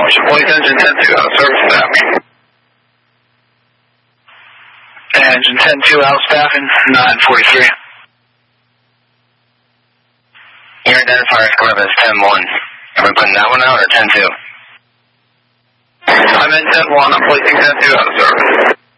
Place engine 10-2 out of service staffing. Engine 10-2 out of staffing, 943. Your identifier is coming up as 10-1. Are we putting that one out or 10-2? I'm in 10-1, I'm placing 10-2 out of service.